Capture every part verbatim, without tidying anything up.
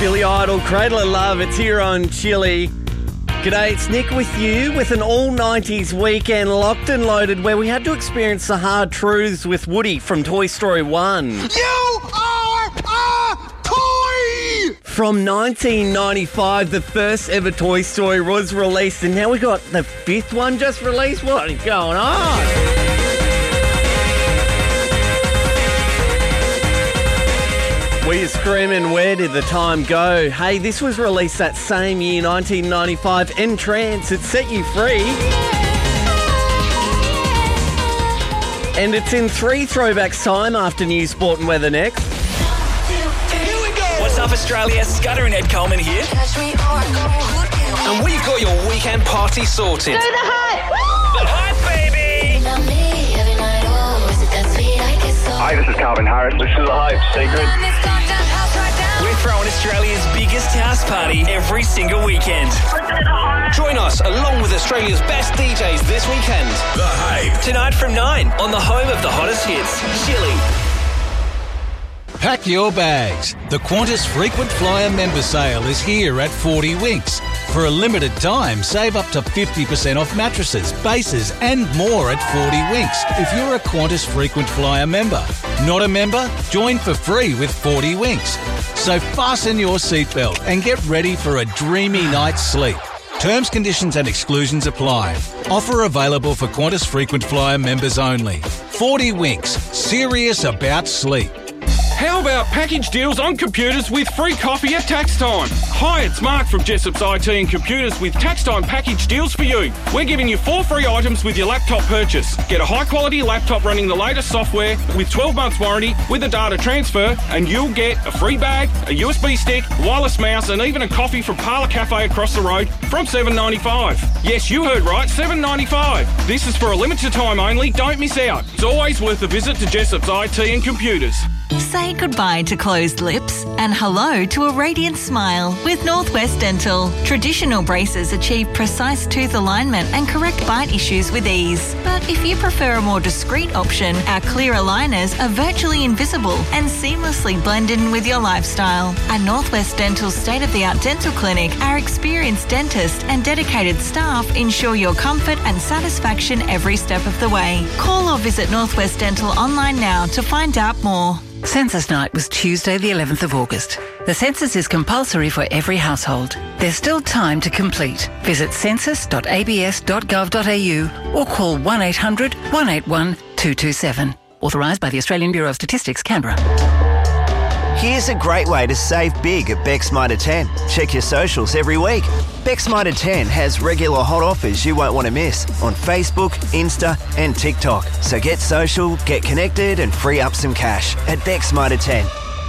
Billy Idol, Cradle of Love. It's here on Chili. G'day, it's Nick with you with an all nineties weekend locked and loaded where we had to experience the hard truths with Woody from Toy Story one. You are a toy! From nineteen ninety-five, the first ever Toy Story was released, and now we got the fifth one just released. What is going on? We are screaming, where did the time go? Hey, this was released that same year, nineteen ninety-five. Entrance, it set you free. And it's in three throwbacks time after news, sport and weather next. Here we go. What's up, Australia? Scudder and Ed Coleman here. And we've got your weekend party sorted. Do the hype! The hype, baby! Hi, this is Calvin Harris. This is The Hype, Secret. We're throwing Australia's biggest house party every single weekend. Join us along with Australia's best D Js this weekend. The Hype. Tonight from nine on the home of the hottest hits, Chili. Pack your bags. The Qantas Frequent Flyer member sale is here at forty Winks. For a limited time, save up to fifty percent off mattresses, bases and more at forty Winks if you're a Qantas Frequent Flyer member. Not a member? Join for free with forty Winks. So fasten your seatbelt and get ready for a dreamy night's sleep. Terms, conditions and exclusions apply. Offer available for Qantas Frequent Flyer members only. forty Winks. Serious about sleep. How about package deals on computers with free coffee at tax time? Hi, it's Mark from Jessop's I T and Computers with tax time package deals for you. We're giving you four free items with your laptop purchase. Get a high quality laptop running the latest software with twelve months warranty with a data transfer, and you'll get a free bag, a U S B stick, wireless mouse and even a coffee from Parlour Cafe across the road from seven dollars ninety-five. Yes, you heard right, seven dollars ninety-five. This is for a limited time only, don't miss out. It's always worth a visit to Jessop's I T and Computers. Say goodbye to closed lips and hello to a radiant smile with Northwest Dental. Traditional braces achieve precise tooth alignment and correct bite issues with ease. But if you prefer a more discreet option, our clear aligners are virtually invisible and seamlessly blend in with your lifestyle. At Northwest Dental's state-of-the-art dental clinic, our experienced dentists and dedicated staff ensure your comfort and satisfaction every step of the way. Call or visit Northwest Dental online now to find out more. Census night was Tuesday the eleventh of August. The census is compulsory for every household. There's still time to complete. Visit census dot a b s dot gov dot a u or call one eight hundred one eight one two two seven. Authorised by the Australian Bureau of Statistics, Canberra. Here's a great way to save big at Beck's Mitre ten. Check your socials every week. Beck's Mitre ten has regular hot offers you won't want to miss on Facebook, Insta and TikTok. So get social, get connected and free up some cash at Beck's Mitre ten.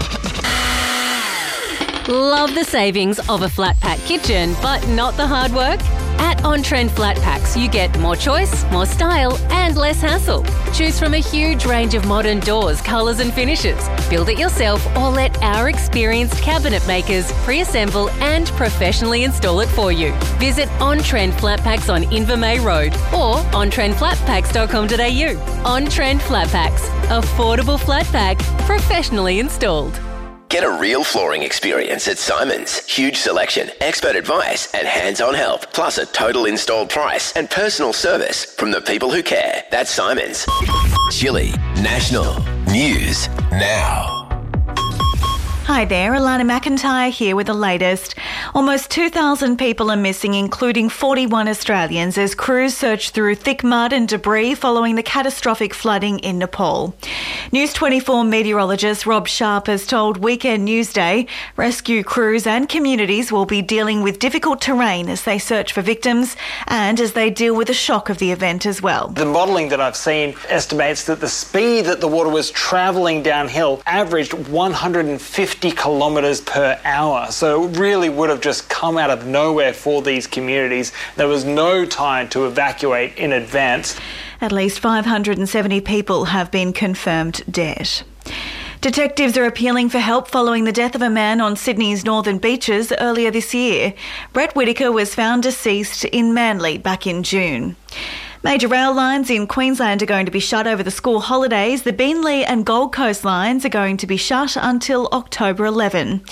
Love the savings of a flat pack kitchen, but not the hard work? At On Trend Flat Packs, you get more choice, more style, and less hassle. Choose from a huge range of modern doors, colours, and finishes. Build it yourself or let our experienced cabinet makers pre-assemble and professionally install it for you. Visit On Trend Flat Packs on Invermay Road or on trend flat packs dot com dot a u. On Trend Flat Packs, affordable flat pack, professionally installed. Get a real flooring experience at Simon's. Huge selection, expert advice and hands-on help, plus a total installed price and personal service from the people who care. That's Simon's. Chili National News Now. Hi there, Alana McIntyre here with the latest. Almost two thousand people are missing, including forty-one Australians, as crews search through thick mud and debris following the catastrophic flooding in Nepal. News twenty-four meteorologist Rob Sharp has told Weekend Newsday rescue crews and communities will be dealing with difficult terrain as they search for victims and as they deal with the shock of the event as well. The modelling that I've seen estimates that the speed that the water was travelling downhill averaged one hundred fifty kilometres per hour. So it really would have just come out of nowhere for these communities. There was no time to evacuate in advance. At least five hundred seventy people have been confirmed dead. Detectives are appealing for help following the death of a man on Sydney's northern beaches earlier this year. Brett Whitaker was found deceased in Manly back in June. Major rail lines in Queensland are going to be shut over the school holidays. The Beenleigh and Gold Coast lines are going to be shut until October eleventh.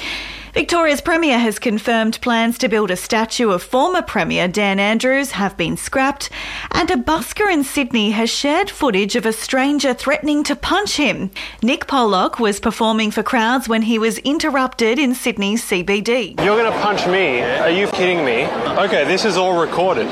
Victoria's Premier has confirmed plans to build a statue of former Premier Dan Andrews have been scrapped, and a busker in Sydney has shared footage of a stranger threatening to punch him. Nick Pollock was performing for crowds when he was interrupted in Sydney's C B D. You're going to punch me? Are you kidding me? Okay, this is all recorded.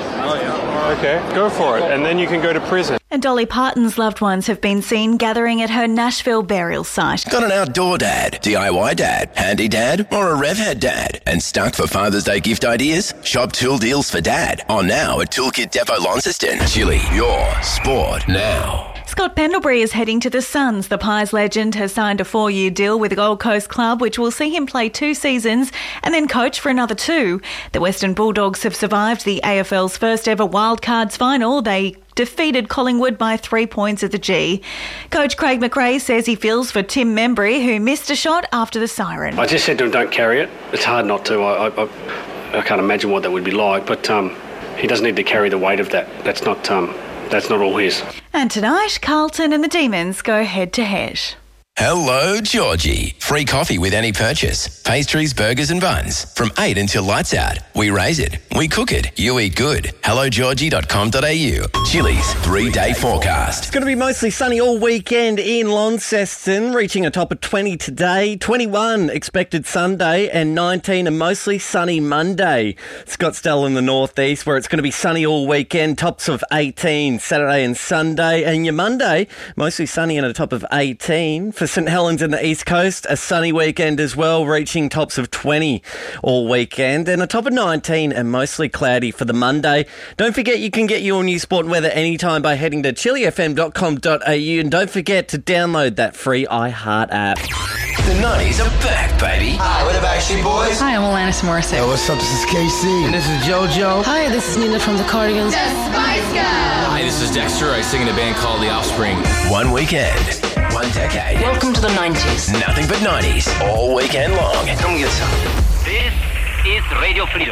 Okay, go for it, and then you can go to prison. And Dolly Parton's loved ones have been seen gathering at her Nashville burial site. Got an outdoor dad, D I Y dad, handy dad, or a RevHead dad? And stuck for Father's Day gift ideas? Shop Tool Deals for Dad. On now at Toolkit Depot Launceston. Chili, your sport now. Scott Pendlebury is heading to the Suns. The Pies legend has signed a four-year deal with the Gold Coast club, which will see him play two seasons and then coach for another two. The Western Bulldogs have survived the A F L's first ever wildcards final. They defeated Collingwood by three points at the G. Coach Craig McRae says he feels for Tim Membry, who missed a shot after the siren. I just said to him, don't carry it. It's hard not to. I, I, I can't imagine what that would be like, but um, he doesn't need to carry the weight of that. That's not... Um, That's not all his. And tonight, Carlton and the Demons go head-to-head. Hello, Georgie. Free coffee with any purchase. Pastries, burgers and buns. From eight until lights out. We raise it. We cook it. You eat good. hello georgie dot com dot a u. Chili's three-day forecast. It's going to be mostly sunny all weekend in Launceston, reaching a top of twenty today, twenty-one expected Sunday, and nineteen a mostly sunny Monday. Scottsdale in the northeast, where it's going to be sunny all weekend, tops of eighteen Saturday and Sunday, and your Monday, mostly sunny and a top of eighteen. For St Helens in the east coast, a sunny weekend as well, reaching tops of twenty all weekend, and a top of nineteen and mostly cloudy for the Monday. Don't forget you can get your new sport and weather anytime by heading to chili f m dot com dot a u, and don't forget to download that free iHeart app. The nineties are back, baby. Hi, we're the Backstreet Boys. Hi, I'm Alanis Morissette. Hey, what's up? This is K C. And this is JoJo. Hi, this is Nina from the Cardigans. The Spice Girls. Hi, this is Dexter. I sing in a band called The Offspring. One weekend, one decade. Welcome to the nineties. Nothing but nineties all weekend long. Come get some. This is Radio Freedom.